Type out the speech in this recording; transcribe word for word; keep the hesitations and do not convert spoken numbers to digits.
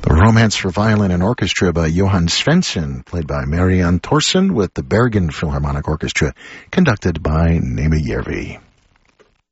The Romance for Violin and Orchestra by Johann Svensson, played by Marianne Thorsen with the Bergen Philharmonic Orchestra, conducted by Nema Järvi.